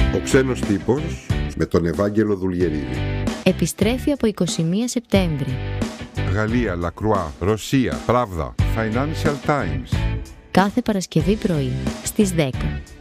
Ο ξένος τύπος με τον Ευάγγελο Δουλγερίδη. Επιστρέφει από 21 Σεπτέμβρη. Γαλλία, Λακρουά, Ρωσία, Πράβδα, Financial Times. Κάθε Παρασκευή πρωί στις 10.